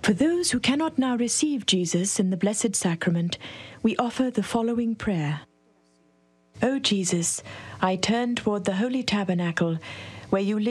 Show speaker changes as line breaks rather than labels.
For those who cannot now receive Jesus in the Blessed Sacrament, we offer the following prayer. O Jesus, I turn toward the Holy Tabernacle, where you live